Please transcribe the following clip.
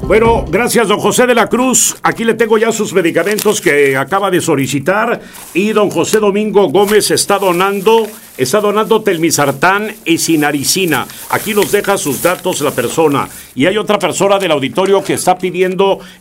Bueno, gracias, don José de la Cruz. Aquí le tengo ya sus medicamentos que acaba de solicitar. Y don José Domingo Gómez está donando telmisartán y sinaricina. Aquí nos deja sus datos la persona. Y hay otra persona del auditorio que está pidiendo